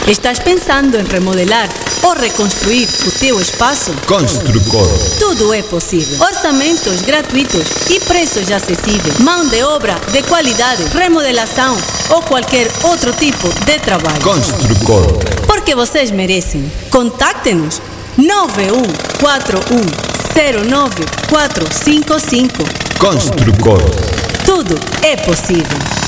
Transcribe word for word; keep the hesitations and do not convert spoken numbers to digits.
Estás pensando em remodelar ou reconstruir o teu espaço? Construcor. Tudo é possível. Orçamentos gratuitos e preços acessíveis. Mão de obra de qualidade, remodelação ou qualquer outro tipo de trabalho. Construcor. Porque vocês merecem. Contacte-nos nove um quatro um zero nove quatro cinco cinco. Construcor. Tudo é possível.